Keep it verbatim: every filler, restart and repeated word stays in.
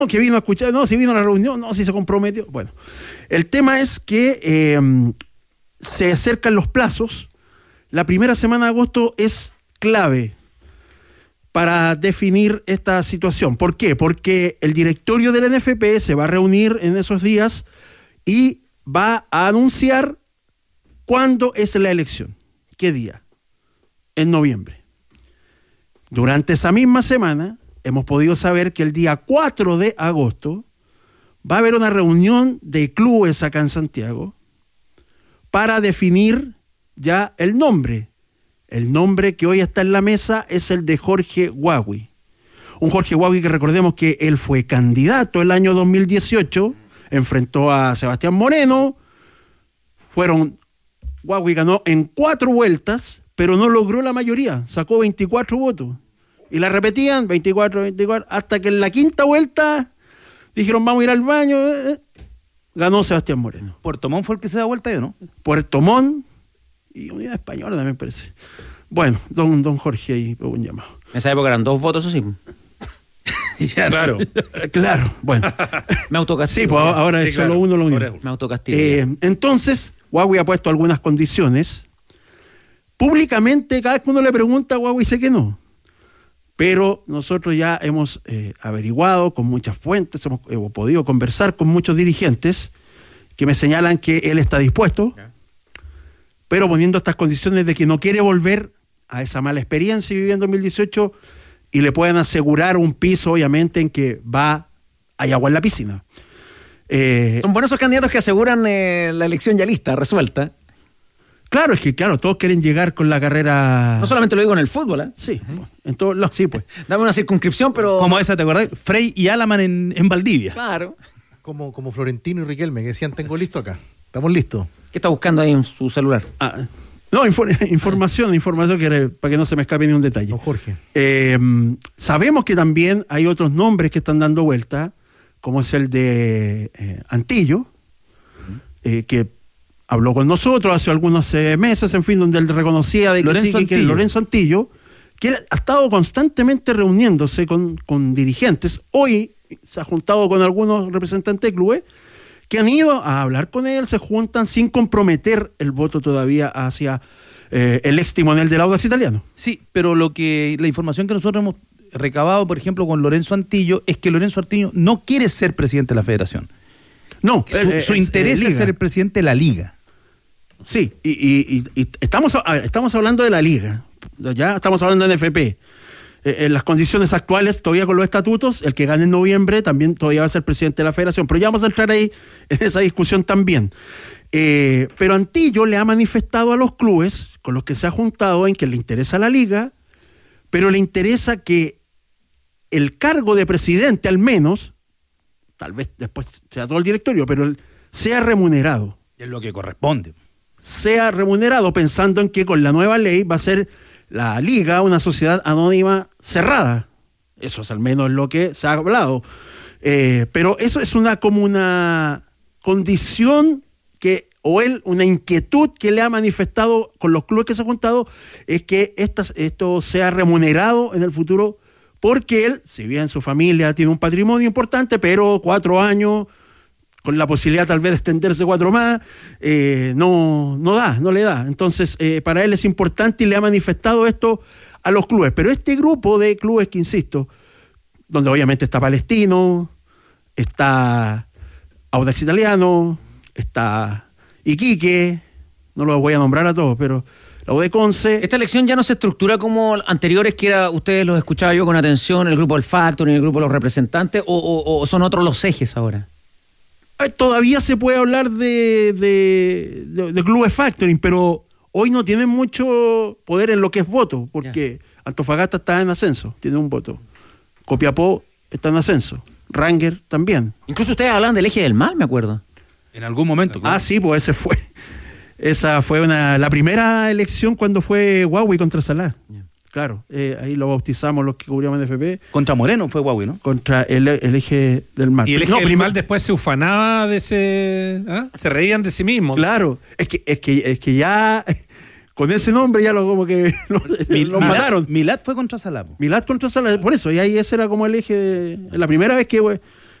que vino a escuchar, no, si vino a la reunión, no, si se comprometió. Bueno, el tema es que eh, se acercan los plazos. La primera semana de agosto es clave para definir esta situación. ¿Por qué? Porque el directorio del N F P se va a reunir en esos días y va a anunciar cuándo es la elección. ¿Qué día? En noviembre. Durante esa misma semana hemos podido saber que el día cuatro de agosto va a haber una reunión de clubes acá en Santiago para definir ya el nombre. El nombre que hoy está en la mesa es el de Jorge Huawi. Un Jorge Huawi que recordemos que él fue candidato el año dos mil dieciocho, enfrentó a Sebastián Moreno, fueron, Huawi ganó en cuatro vueltas, pero no logró la mayoría, sacó veinticuatro votos. Y la repetían, veinticuatro, veinticuatro, hasta que en la quinta vuelta dijeron vamos a ir al baño, eh, ganó Sebastián Moreno. ¿Puerto Montt fue el que se da vuelta o no? Puerto Montt y Unidad Española también parece. Bueno, don, don Jorge ahí, un llamado. En esa época eran dos votos, eso sí. Ya, claro, claro, bueno. Me autocastigo. Sí, pues ahora sí, es claro, solo uno lo mismo. Me autocastigo. Eh, entonces, Huawi ha puesto algunas condiciones. Públicamente, cada vez que uno le pregunta, Huawi dice que no. Pero nosotros ya hemos eh, averiguado con muchas fuentes, hemos, hemos podido conversar con muchos dirigentes que me señalan que él está dispuesto, okay, pero poniendo estas condiciones de que no quiere volver a esa mala experiencia viviendo en dos mil dieciocho y le puedan asegurar un piso, obviamente, en que va, hay agua en la piscina. Eh, Son buenos esos candidatos que aseguran eh, la elección ya lista, resuelta. Claro, es que claro, todos quieren llegar con la carrera. No solamente lo digo en el fútbol, ¿eh? Sí, en todos lados, sí, pues. Dame una circunscripción, pero. Como esa, ¿te acordás? Frey y Alaman en, en Valdivia. Claro. Como, como Florentino y Riquelme, que decían tengo listo acá. Estamos listos. ¿Qué está buscando ahí en su celular? Ah, no, infor- información, información que, para que no se me escape ni un detalle. Don Jorge. Eh, sabemos que también hay otros nombres que están dando vuelta, como es el de eh, Antillo, eh, que habló con nosotros hace algunos eh, meses, en fin, donde él reconocía de que, Lorenzo sí, que, que Lorenzo Antillo, que él ha estado constantemente reuniéndose con, con dirigentes. Hoy se ha juntado con algunos representantes de clubes que han ido a hablar con él, se juntan sin comprometer el voto todavía hacia eh, el ex timonel del Audax Italiano. Sí, pero lo que la información que nosotros hemos recabado, por ejemplo, con Lorenzo Antillo, es que Lorenzo Antillo no quiere ser presidente de la federación. No, su, eh, su interés es, es ser el presidente de la liga. Sí, y, y, y, y estamos, a ver, estamos hablando de la liga, ya estamos hablando de N F P. Eh, en las condiciones actuales, todavía con los estatutos, el que gane en noviembre también todavía va a ser presidente de la federación, pero ya vamos a entrar ahí en esa discusión también. Eh, pero Antillo le ha manifestado a los clubes con los que se ha juntado en que le interesa la liga, pero le interesa que el cargo de presidente al menos, tal vez después sea todo el directorio, pero el, sea remunerado. Es lo que corresponde. Sea remunerado, pensando en que con la nueva ley va a ser la liga una sociedad anónima cerrada. Eso es al menos lo que se ha hablado. Eh, pero eso es una como una condición que, o él, una inquietud que le ha manifestado con los clubes que se han juntado, es que estas, esto sea remunerado en el futuro, porque él, si bien su familia tiene un patrimonio importante, pero cuatro años, con la posibilidad tal vez de extenderse cuatro más, eh, no, no da, no le da. Entonces, eh, para él es importante y le ha manifestado esto a los clubes. Pero este grupo de clubes que, insisto, donde obviamente está Palestino, está Audax Italiano, está Iquique, no los voy a nombrar a todos, pero la U de Conce. Esta elección ya no se estructura como anteriores, que era, ustedes los escuchaba yo con atención, el grupo del Factory, el grupo de los representantes, o, o, o son otros los ejes ahora. Todavía se puede hablar de, de, de, de clubes factoring, pero hoy no tienen mucho poder en lo que es voto, porque yeah. Antofagasta está en ascenso, tiene un voto. Copiapó está en ascenso. Ranger también. Incluso ustedes hablan del eje del mal, me acuerdo. En algún momento. Ah, sí, pues ese fue. Esa fue una la primera elección cuando fue Huawi contra Salá. Yeah. Claro, eh, ahí lo bautizamos los que cubríamos en F P. Contra Moreno fue Huawi, ¿no? Contra el, el eje del mal. Y el eje no, del primero, mal después se ufanaba de ese... ¿eh? Se reían de sí mismos. Claro, es que, es que, es que ya... Con ese nombre ya lo como que lo, Mil, lo Milad, mataron. Milad fue contra Salá. Milad contra Salá, por eso, y ahí ese era como el eje, de, la primera vez que